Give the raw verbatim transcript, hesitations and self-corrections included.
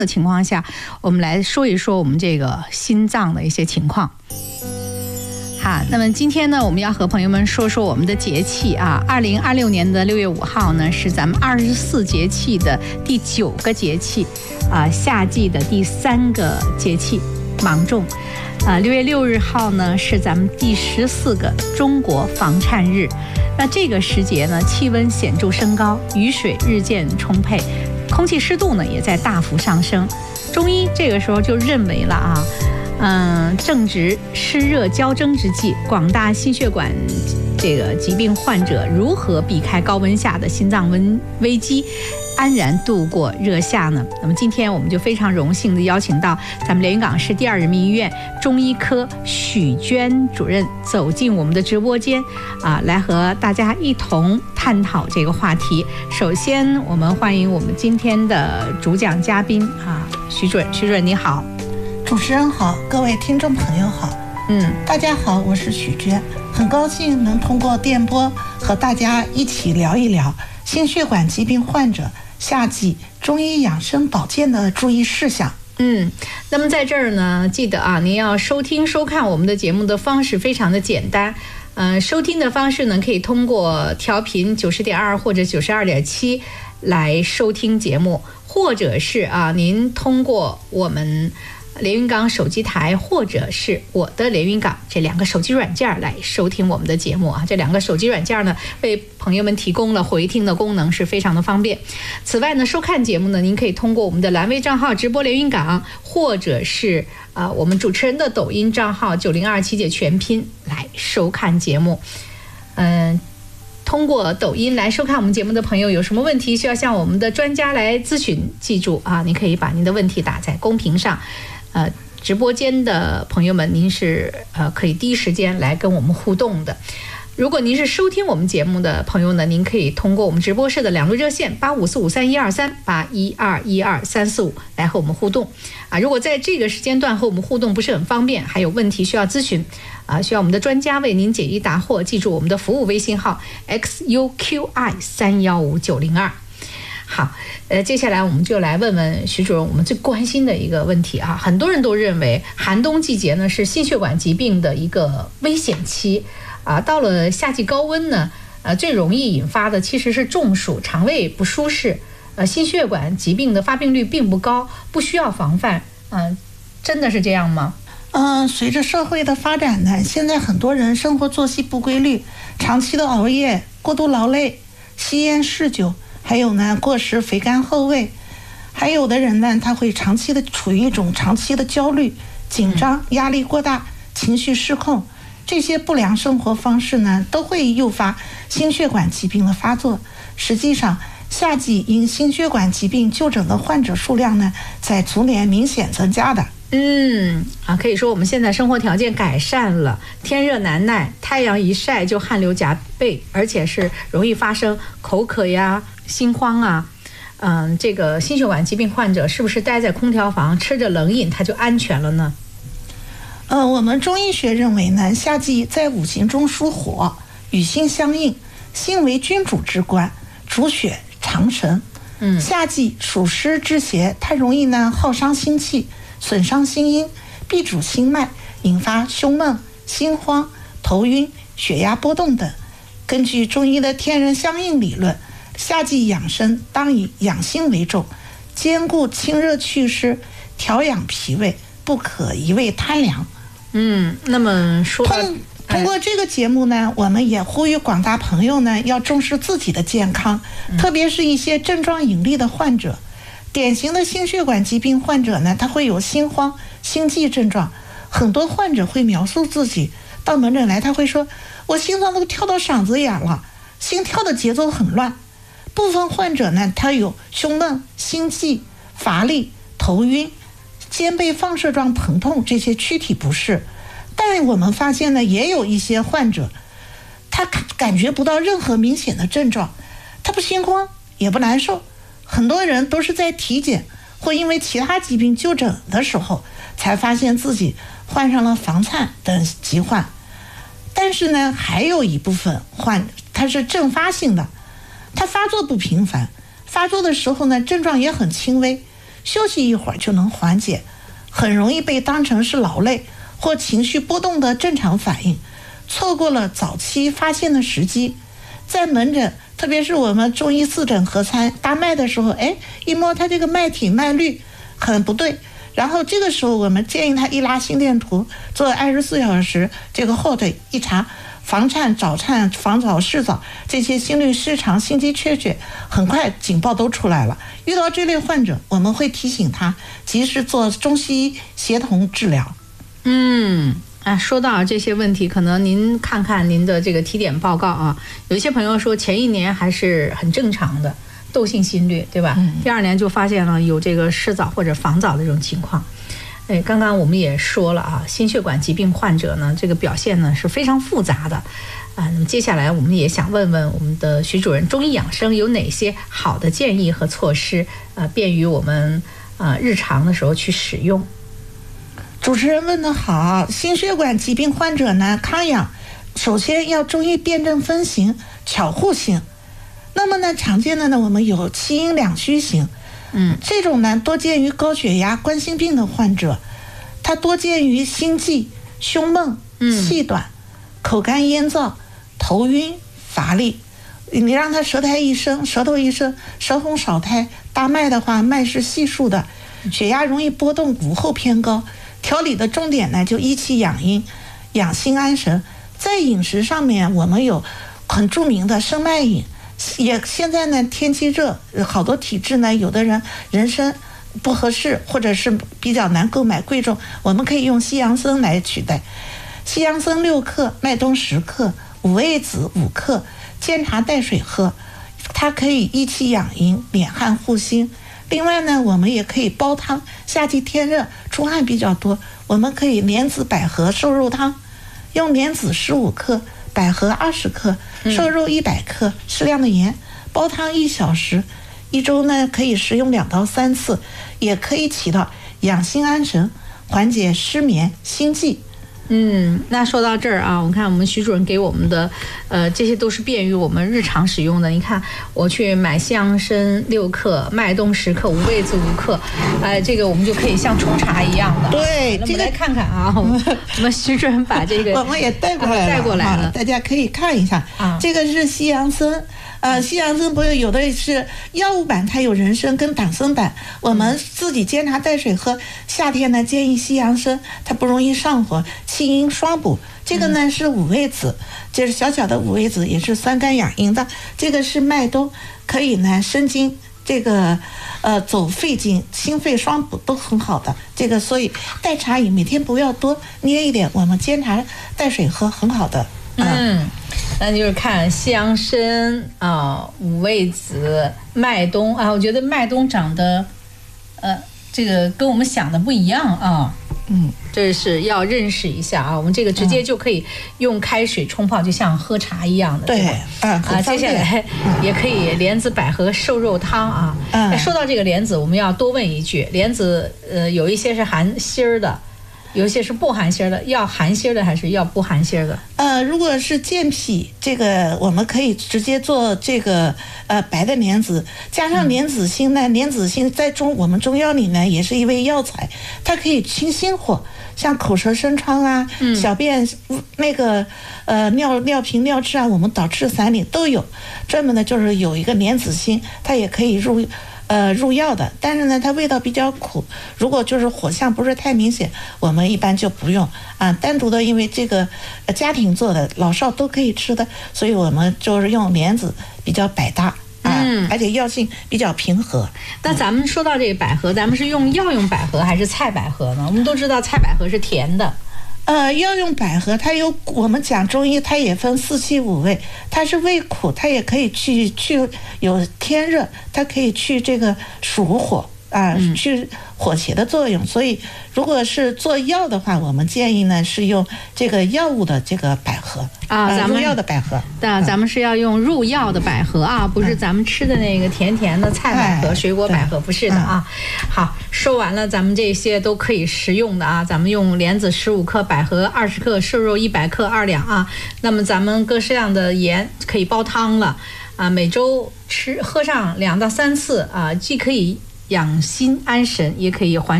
的情况下，我们来说一说我们这个心脏的一些情况。好，那么今天呢，我们要和朋友们说说我们的节气啊。二零二六年的六月五号呢，是咱们二十四节气的第九个节气，啊，夏季的第三个节气芒种。啊，六月六日号呢，是咱们第十四个中国房颤日。那这个时节呢，气温显著升高，雨水日渐充沛，空气湿度呢也在大幅上升。中医这个时候就认为了啊。嗯，正值湿热交蒸之际，广大心血管这个疾病患者如何避开高温下的心脏温危机，安然度过热夏呢？那么今天我们就非常荣幸的邀请到咱们连云港市第二人民医院中医科许娟主任走进我们的直播间啊，来和大家一同探讨这个话题。首先，我们欢迎我们今天的主讲嘉宾啊，许主任，许主任你好。 主持人好，各位听众朋友好， 嗯， 大家好，我是许娟，很高兴能通过电波和大家一起聊一聊心血管疾病患者夏季中医养生保健的注意事项。 嗯，那么在这儿呢，记得啊，您要收听收看我们的节目的方式非常的简单。嗯、呃，收听的方式呢，可以通过调频九十点二或者九十二点七来收听节目，或者是啊，您通过我们连云港手机台或者是我的连云港这两个手机软件来收听我们的节目啊，这两个手机软件呢为朋友们提供了回听的功能，是非常的方便。此外呢，收看节目呢，您可以通过我们的蓝微账号直播连云港，或者是呃我们主持人的抖音账号九零二七姐全拼来收看节目。嗯、呃。通过抖音来收看我们节目的朋友，有什么问题需要向我们的专家来咨询，记住啊，您可以把您的问题打在公屏上，呃，直播间的朋友们，您是呃可以第一时间来跟我们互动的。如果您是收听我们节目的朋友呢，您可以通过我们直播室的两路热线八五四五三一二三八一二一二三四五来和我们互动啊。如果在这个时间段和我们互动不是很方便，还有问题需要咨询啊，需要我们的专家为您解疑答惑，记住我们的服务微信号 X U Q I 三一五九零二。好，呃，接下来我们就来问问徐主任我们最关心的一个问题啊。很多人都认为寒冬季节呢是心血管疾病的一个危险期啊，到了夏季高温呢，呃，最容易引发的其实是中暑、肠胃不舒适，呃，心血管疾病的发病率并不高，不需要防范，嗯、呃，真的是这样吗？ 嗯，随着社会的发展呢，现在很多人生活作息不规律，长期的熬夜、过度劳累、吸烟嗜酒，还有呢过食肥甘厚味，还有的人呢，他会长期的处于一种长期的焦虑、紧张、压力过大、情绪失控。这些不良生活方式呢，都会诱发心血管疾病的发作。实际上，夏季因心血管疾病就诊的患者数量呢，在逐年明显增加的。 嗯啊，可以说我们现在生活条件改善了，天热难耐，太阳一晒就汗流浃背，而且是容易发生口渴呀、心慌啊。嗯，这个心血管疾病患者是不是待在空调房吃着冷饮他就安全了呢？ 呃，我们中医学认为呢，夏季在五行中属火，与心相应，心为君主之官，主血长神。嗯，夏季属湿之邪，它容易呢耗伤心气，损伤心阴，闭阻心脉，引发胸闷、心慌、头晕、血压波动等。根据中医的天人相应理论，夏季养生当以养心为重，兼顾清热祛湿，调养脾胃，不可一味贪凉。 嗯，那么说到通通过这个节目呢，我们也呼吁广大朋友呢要重视自己的健康，嗯、特别是一些症状隐匿的患者。典型的心血管疾病患者呢，他会有心慌、心悸症状。很多患者会描述自己到门诊来，他会说：“我心脏都跳到嗓子眼了，心跳的节奏很乱。”部分患者呢，他有胸闷、心悸、乏力、头晕、肩背放射状疼痛这些躯体不适。但我们发现呢，也有一些患者，他感觉不到任何明显的症状，他不心慌也不难受。很多人都是在体检或因为其他疾病就诊的时候，才发现自己患上了房颤等疾患。但是呢，还有一部分患它是阵发性的，它发作不频繁，发作的时候呢，症状也很轻微， 休息一会儿就能缓解，很容易被当成是劳累或情绪波动的正常反应，错过了早期发现的时机。在门诊，特别是我们中医四诊合参搭脉的时候，哎，一摸他这个脉体脉率很不对，然后这个时候我们建议他一拉心电图，做二十四小时这个后腿一查，房颤、早颤、房早、室早这些心律失常、心肌缺血，很快警报都出来了。遇到这类患者，我们会提醒他及时做中西医协同治疗。 嗯。啊，说到这些问题，可能您看看您的这个体检报告啊，有一些朋友说前一年还是很正常的窦性心律，对吧？嗯、第二年就发现了有这个室早或者房早的这种情况。哎，刚刚我们也说了啊，心血管疾病患者呢，这个表现呢是非常复杂的啊。那么接下来我们也想问问我们的徐主任，中医养生有哪些好的建议和措施，呃，便于我们呃日常的时候去使用？ 主持人问得好，心血管疾病患者呢，康养首先要中医辨证分型，巧互型。那么呢，常见的呢，我们有七阴两虚型，嗯，这种呢多见于高血压、冠心病的患者，它多见于心悸、胸闷、气短、嗯、口干咽燥、头晕、乏力。你让他舌苔一生，舌头一生，舌红少苔，搭脉的话，脉是细数的，血压容易波动，骨后偏高。调理的重点呢，就益气养阴、养心安神。在饮食上面，我们有很著名的生脉饮，也现在呢天气热，好多体质呢，有的人人参不合适，或者是比较难购买贵重，我们可以用西洋参来取代。西洋参六克，麦冬十克，五味子五克，煎茶带水喝，它可以益气养阴、敛汗护心。另外呢，我们也可以煲汤，夏季天热出汗比较多，我们可以莲子百合瘦肉汤，用莲子十五克，百合二十克，瘦肉一百克，适量的盐，煲汤一小时，一周呢可以食用两到三次，也可以起到养心安神、缓解失眠、心悸。 嗯，那说到这儿啊，我看我们徐主任给我们的，呃，这些都是便于我们日常使用的。你看，我去买西洋参六克，麦冬十克，五味子五克，哎、呃，这个我们就可以像冲茶一样的。 对， 那我们来看看啊，我们我们徐主任把这个我们也带过来了， 带过来了， 大家可以看一下。啊，这个是西洋参。呃，西洋参不是有的是药物版，它有人参跟党参版，我们自己煎茶带水喝。夏天呢，建议西洋参，它不容易上火，气阴双补。这个呢是五味子，就是小小的五味子，也是酸甘养阴的。这个是麦冬，可以呢生津，这个呃走肺经，心肺双补都很好的。这个所以代茶饮每天不要多，捏一点，我们煎茶带水喝很好的。 嗯，那就是看西洋参啊、五味子、麦冬啊，我觉得麦冬长得，呃，这个跟我们想的不一样啊。嗯，这是要认识一下啊。我们这个直接就可以用开水冲泡，就像喝茶一样的。 对， 嗯，啊，接下来也可以莲子百合瘦肉汤啊。嗯，说到这个莲子，我们要多问一句：莲子呃，有一些是含芯儿的。有些是不含芯的，要含芯的还是要不含芯的？ 呃，如果是健脾，这个我们可以直接做这个呃白的莲子，加上莲子心呢。莲子心在中我们中药里呢也是一味药材，它可以清心火，像口舌生疮啊、嗯、小便那个呃尿尿频尿赤啊，我们导赤散里都有专门的，就是有一个莲子心，它也可以入。呃，入药的，但是呢，它味道比较苦。如果就是火象不是太明显，我们一般就不用啊。单独的，因为这个家庭做的，老少都可以吃的，所以我们就是用莲子比较百搭啊，嗯、而且药性比较平和。 那咱们说到这个百合，咱们是用药用百合还是菜百合呢？我们都知道菜百合是甜的。 呃，药用百合它有，我们讲中医它也分四气五味，它是味苦，它也可以去去有天热，它可以去这个暑火啊、呃，去火邪的作用。所以如果是做药的话，我们建议呢是用这个药物的这个百合啊，咱们入药的百合。 那咱们是要用入药的百合啊，不是咱们吃的那个甜甜的菜百合、哎、水果百合，不是的啊。好，说完了，咱们这些都可以食用的啊。咱们用莲子十五克，百合二十克，瘦肉一百克，二两啊。那么咱们各式样的盐可以煲汤了啊，每周吃喝上两到三次啊，既可以养心安神，也可以缓